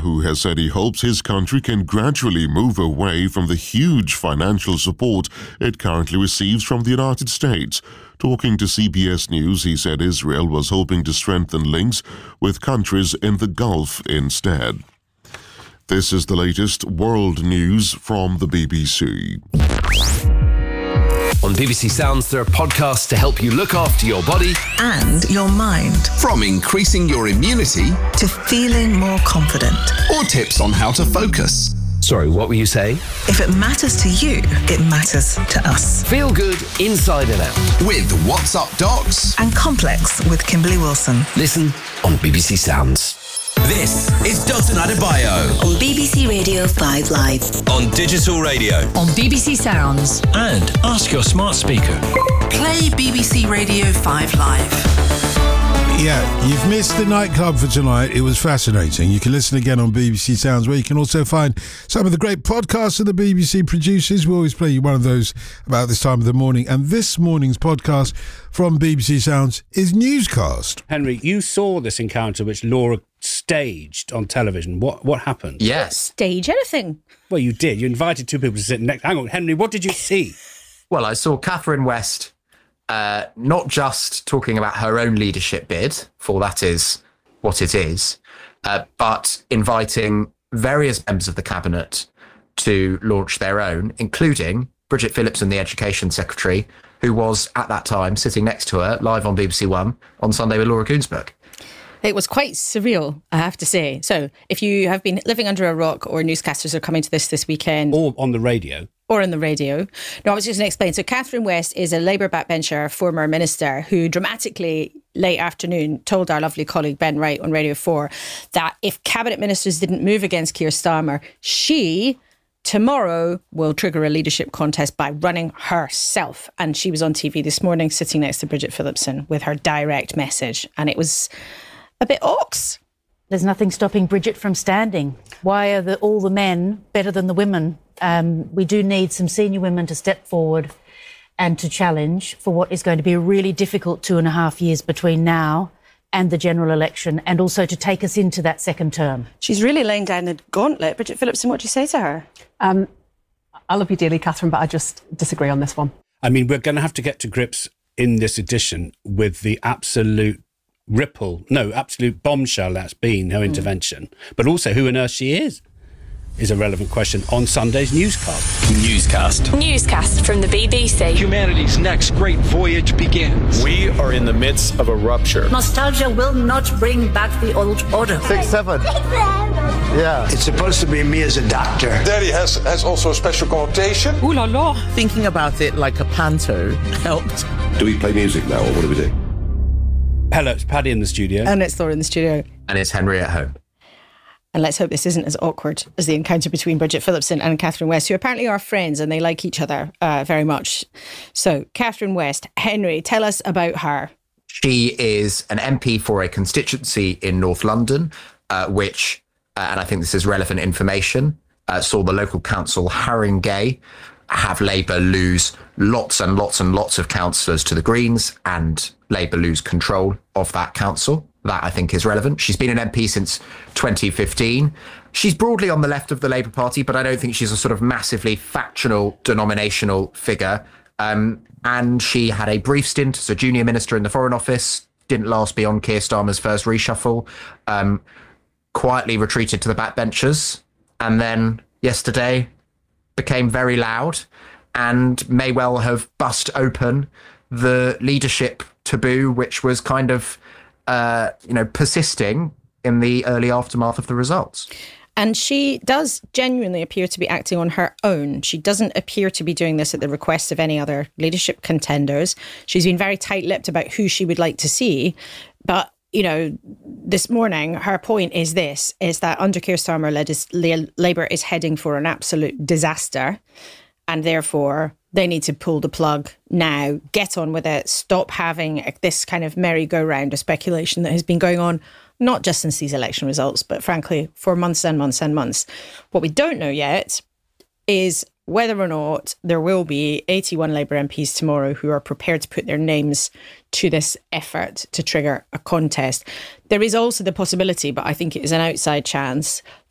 Netanyahu has said he hopes his country can gradually move away from the huge financial support it currently receives from the United States. Talking to CBS News, he said Israel was hoping to strengthen links with countries in the Gulf instead. This is the latest world news from the BBC. On BBC Sounds, there are podcasts to help you look after your body and your mind. From increasing your immunity to feeling more confident. Or tips on how to focus. Sorry, what were you saying? If it matters to you, it matters to us. Feel good inside and out. With What's Up Docs and Complex with Kimberly Wilson. Listen on BBC Sounds. This is Dalton Adebayo on BBC Radio 5 Live, on digital radio, on BBC Sounds, and ask your smart speaker. Play BBC Radio 5 Live. Yeah, you've missed the nightclub for tonight. It was fascinating. You can listen again on BBC Sounds, where you can also find some of the great podcasts of the BBC producers. We always play you one of those about this time of the morning. And this morning's podcast from BBC Sounds is Newscast. Henry, you saw this encounter which Laura staged on television. What happened? Yes. Stage anything? Well, you did. You invited two people to sit next. Hang on, Henry, what did you see? Well, I saw Catherine West not just talking about her own leadership bid, for that is what it is, but inviting various members of the cabinet to launch their own, including Bridget Phillipson, the Education Secretary, who was at that time sitting next to her live on BBC One on Sunday with Laura Kuenssberg. It was quite surreal, I have to say. So if you have been living under a rock, or newscasters are coming to this weekend. Or on the radio. Or on the radio. No, I was just going to explain. So Catherine West is a Labour backbencher, former minister, who dramatically late afternoon told our lovely colleague Ben Wright on Radio 4 that if cabinet ministers didn't move against Keir Starmer, she tomorrow will trigger a leadership contest by running herself. And she was on TV this morning sitting next to Bridget Phillipson with her direct message. And it was a bit ox. There's nothing stopping Bridget from standing. Why are all the men better than the women? We do need some senior women to step forward and to challenge for what is going to be a really difficult 2.5 years between now and the general election, and also to take us into that second term. She's really laying down the gauntlet. Bridget Phillipson, what do you say to her? I love you dearly, Catherine, but I just disagree on this one. I mean, we're going to have to get to grips in this edition with the absolute bombshell that's been her intervention, but also who on earth she is a relevant question on Sunday's Newscast. Newscast from the BBC. Humanity's next great voyage begins. We are in the midst of a rupture. Nostalgia will not bring back the old order. 6, 7. Yeah. It's supposed to be me as a doctor. Daddy has also a special connotation. Ooh la la. Thinking about it like a panto helped. Do we play music now, or what do we do? Hello, it's Paddy in the studio. And it's Laura in the studio. And it's Henry at home. And let's hope this isn't as awkward as the encounter between Bridget Phillipson and Catherine West, who apparently are friends and they like each other very much. So, Catherine West, Henry, tell us about her. She is an MP for a constituency in North London, which, and I think this is relevant information, saw the local council Haringey have Labour lose lots and lots and lots of councillors to the Greens, and Labour lose control of that council. That, I think, is relevant. She's been an MP since 2015. She's broadly on the left of the Labour Party, but I don't think she's a sort of massively factional, denominational figure. And she had a brief stint as a junior minister in the Foreign Office, didn't last beyond Keir Starmer's first reshuffle, quietly retreated to the backbenchers, and then yesterday became very loud and may well have bust open the leadership taboo, which was kind of persisting in the early aftermath of the results. And she does genuinely appear to be acting on her own. She doesn't appear to be doing this at the request of any other leadership contenders. She's been very tight-lipped about who she would like to see. But, this morning, her point is that under Keir Starmer, Labour is heading for an absolute disaster. And therefore, they need to pull the plug now, get on with it, stop having this kind of merry-go-round of speculation that has been going on, not just since these election results, but frankly, for months and months and months. What we don't know yet is whether or not there will be 81 Labour MPs tomorrow who are prepared to put their names to this effort to trigger a contest. There is also the possibility, but I think it is an outside chance,